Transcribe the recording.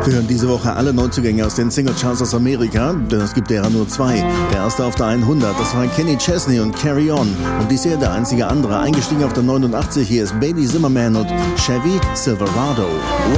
Wir hören diese Woche alle Neuzugänge aus den Singlecharts aus Amerika, denn es gibt derer nur 2. Der erste auf der 100, das war Kenny Chesney und Carry On. Und dies hier der einzige andere, eingestiegen auf der 89, hier ist Baby Zimmerman und Chevy Silverado.